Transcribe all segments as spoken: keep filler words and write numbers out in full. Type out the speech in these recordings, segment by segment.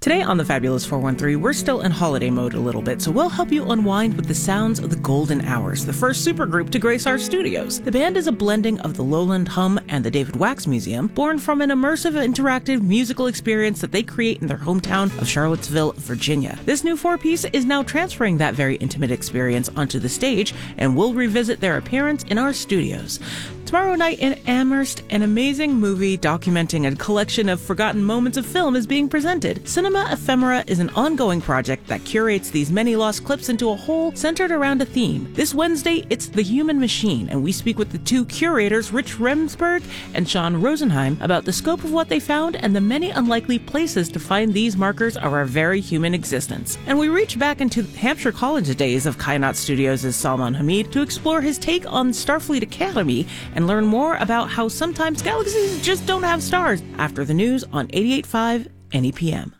Today on the Fabulous four one three, we're still in holiday mode a little bit, so we'll help you unwind with the sounds of the Golden Hours, the first supergroup to grace our studios. The band is a blending of the Lowland Hum and the David Wax Museum, born from an immersive, interactive musical experience that they create in their hometown of Charlottesville, Virginia. This new four-piece is now transferring that very intimate experience onto the stage, and we'll revisit their appearance in our studios. Tomorrow night in Amherst, an amazing movie documenting a collection of forgotten moments of film is being presented. Cinema Ephemera is an ongoing project that curates these many lost clips into a whole centered around a theme. This Wednesday, it's The Human Machine, and we speak with the two curators, Rich Remsburg and Sean Rosenheim, about the scope of what they found and the many unlikely places to find these markers of our very human existence. And we reach back into Hampshire College days of Kainat Studios' Salman Hamid to explore his take on Starfleet Academy and learn more about how sometimes galaxies just don't have stars after the news on eighty-eight point five N E P M.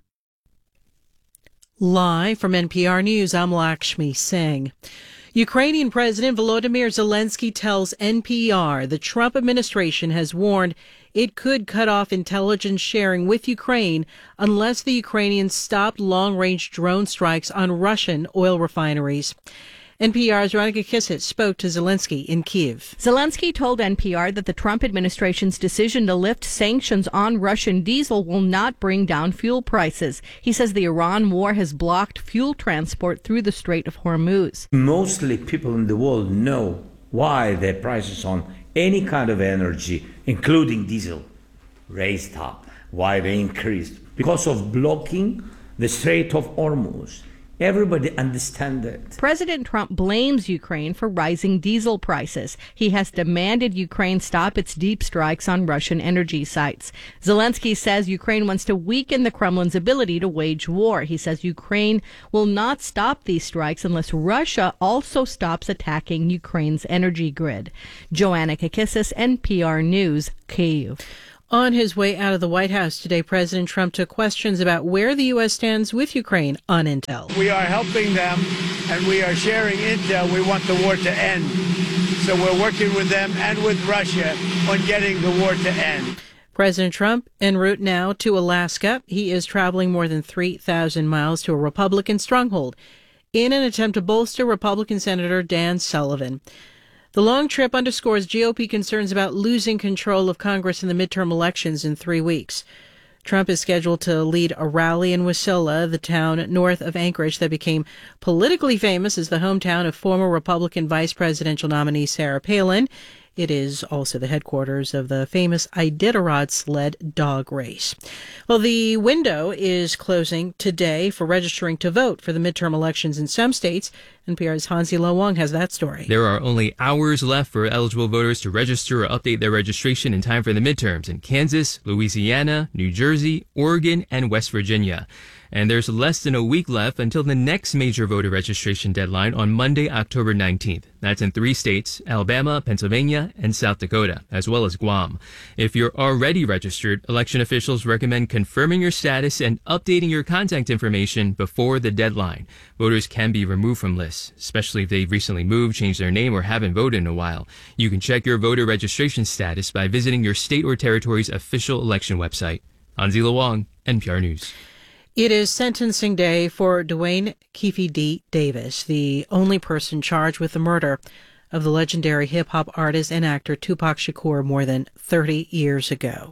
Live from N P R News, I'm Lakshmi Singh. Ukrainian President Volodymyr Zelensky tells N P R the Trump administration has warned it could cut off intelligence sharing with Ukraine unless the Ukrainians stopped long-range drone strikes on Russian oil refineries. N P R's Veronica Kissett spoke to Zelensky in Kyiv. Zelensky told N P R that the Trump administration's decision to lift sanctions on Russian diesel will not bring down fuel prices. He says the Iran war has blocked fuel transport through the Strait of Hormuz. Mostly people in the world know why the prices on any kind of energy, including diesel, raised up, why they increased. Because of blocking the Strait of Hormuz. Everybody understands it. President Trump blames Ukraine for rising diesel prices. He has demanded Ukraine stop its deep strikes on Russian energy sites. Zelensky says Ukraine wants to weaken the Kremlin's ability to wage war. He says Ukraine will not stop these strikes unless Russia also stops attacking Ukraine's energy grid. Joanna Kakissis, N P R News, Kyiv. On his way out of the White House today, President Trump took questions about where the U S stands with Ukraine on intel. We are helping them, and we are sharing intel. We want the war to end. So we're working with them and with Russia on getting the war to end. President Trump en route now to Alaska. He is traveling more than three thousand miles to a Republican stronghold in an attempt to bolster Republican Senator Dan Sullivan. The long trip underscores G O P concerns about losing control of Congress in the midterm elections in three weeks. Trump is scheduled to lead a rally in Wasilla, the town north of Anchorage that became politically famous as the hometown of former Republican vice presidential nominee Sarah Palin. It is also the headquarters of the famous Iditarod-led dog race. Well, the window is closing today for registering to vote for the midterm elections in some states. N P R's Hansi Lo Wang has that story. There are only hours left for eligible voters to register or update their registration in time for the midterms in Kansas, Louisiana, New Jersey, Oregon, and West Virginia. And there's less than a week left until the next major voter registration deadline on Monday, October nineteenth. That's in three states, Alabama, Pennsylvania, and South Dakota, as well as Guam. If you're already registered, election officials recommend confirming your status and updating your contact information before the deadline. Voters can be removed from lists, especially if they've recently moved, changed their name, or haven't voted in a while. You can check your voter registration status by visiting your state or territory's official election website. Hansi Lo Wang, N P R News. It is sentencing day for Duane Keffe D. Davis, the only person charged with the murder of the legendary hip-hop artist and actor Tupac Shakur more than thirty years ago.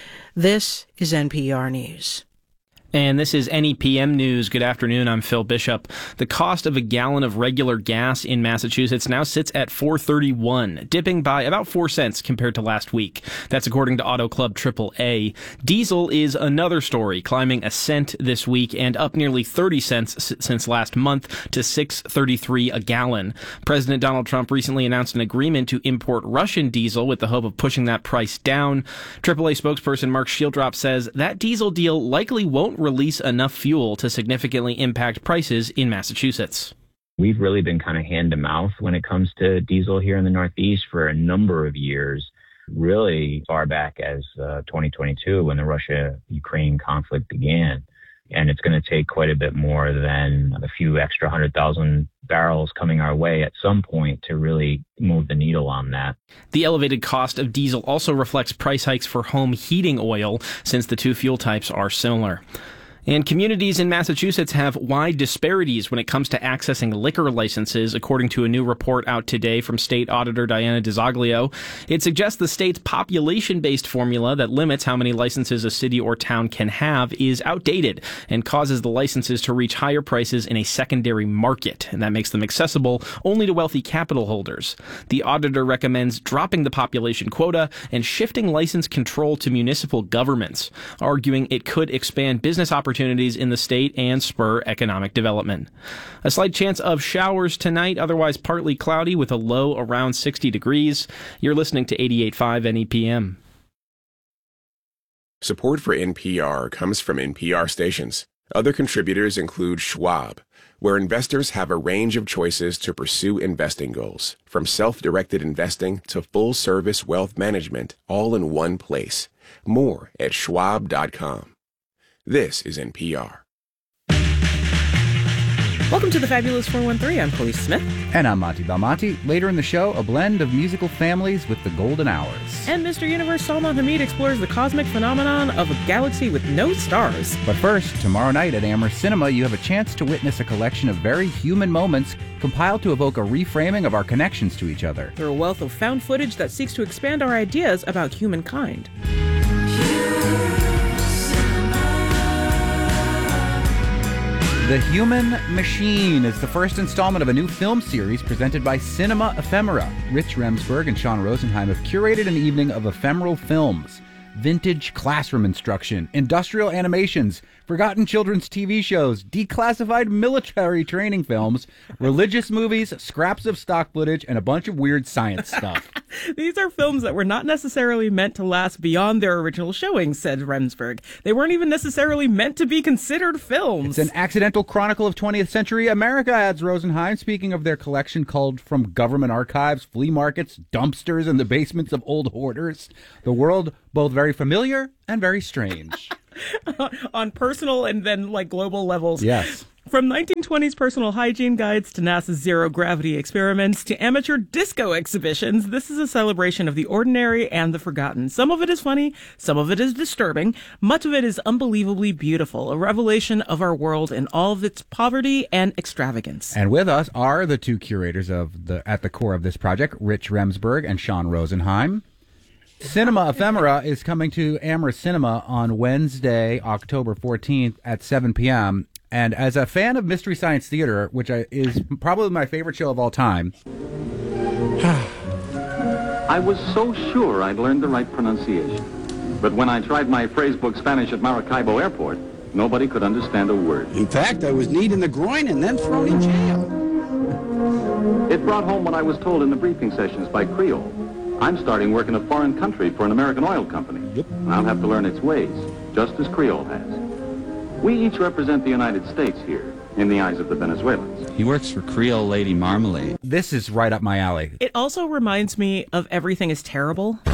This is N P R News. And this is N E P M News. Good afternoon. I'm Phil Bishop. The cost of a gallon of regular gas in Massachusetts now sits at four thirty-one, dipping by about four cents compared to last week. That's according to Auto Club triple A. Diesel is another story, climbing a cent this week and up nearly thirty cents s- since last month to six thirty-three a gallon. President Donald Trump recently announced an agreement to import Russian diesel with the hope of pushing that price down. triple A spokesperson Mark Shieldrop says that diesel deal likely won't release enough fuel to significantly impact prices in Massachusetts. We've really been kind of hand to mouth when it comes to diesel here in the Northeast for a number of years, really far back as uh, twenty twenty-two when the Russia-Ukraine conflict began. And it's going to take quite a bit more than a few extra hundred thousand barrels coming our way at some point to really move the needle on that. The elevated cost of diesel also reflects price hikes for home heating oil, since the two fuel types are similar. And communities in Massachusetts have wide disparities when it comes to accessing liquor licenses, according to a new report out today from State Auditor Diana DiZoglio. It suggests the state's population-based formula that limits how many licenses a city or town can have is outdated and causes the licenses to reach higher prices in a secondary market, and that makes them accessible only to wealthy capital holders. The auditor recommends dropping the population quota and shifting license control to municipal governments, arguing it could expand business opportunities opportunities in the state and spur economic development. A slight chance of showers tonight, otherwise partly cloudy with a low around sixty degrees. You're listening to eighty-eight point five N E P M. Support for N P R comes from N P R stations. Other contributors include Schwab, where investors have a range of choices to pursue investing goals, from self-directed investing to full-service wealth management, all in one place. More at schwab dot com. This is N P R. Welcome to the Fabulous four one three. I'm Khalees Smith. And I'm Monty Belmonte. Later in the show, a blend of musical families with the golden hours. And Mister Universe Salman Hamid explores the cosmic phenomenon of a galaxy with no stars. But first, tomorrow night at Amherst Cinema, you have a chance to witness a collection of very human moments compiled to evoke a reframing of our connections to each other. Through a wealth of found footage that seeks to expand our ideas about humankind. The Human Machine is the first installment of a new film series presented by Cinema Ephemera. Rich Remsburg and Sean Rosenheim have curated an evening of ephemeral films, vintage classroom instruction, industrial animations, forgotten children's T V shows, declassified military training films, religious movies, scraps of stock footage, and a bunch of weird science stuff. These are films that were not necessarily meant to last beyond their original showings, said Remsburg. They weren't even necessarily meant to be considered films. It's an accidental chronicle of twentieth century America, adds Rosenheim, speaking of their collection called From Government Archives, Flea Markets, Dumpsters, and the Basements of Old Hoarders. The world both very familiar and very strange. On personal and then like global levels. Yes. From nineteen twenties personal hygiene guides to NASA's zero-gravity experiments to amateur disco exhibitions, this is a celebration of the ordinary and the forgotten. Some of it is funny, some of it is disturbing, much of it is unbelievably beautiful, a revelation of our world in all of its poverty and extravagance. And with us are the two curators of the at the core of this project, Rich Remsburg and Sean Rosenheim. Cinema Ephemera is coming to Amherst Cinema on Wednesday, October fourteenth at seven p.m., and as a fan of Mystery Science Theater, which is probably my favorite show of all time... I was so sure I'd learned the right pronunciation. But when I tried my phrase book Spanish at Maracaibo Airport, nobody could understand a word. In fact, I was kneed in the groin and then thrown in jail. It brought home what I was told in the briefing sessions by Creole. I'm starting work in a foreign country for an American oil company. Yep. I'll have to learn its ways, just as Creole has. We each represent the United States here, in the eyes of the Venezuelans. He works for Creole Lady Marmalade. This is right up my alley. It also reminds me of Everything is Terrible.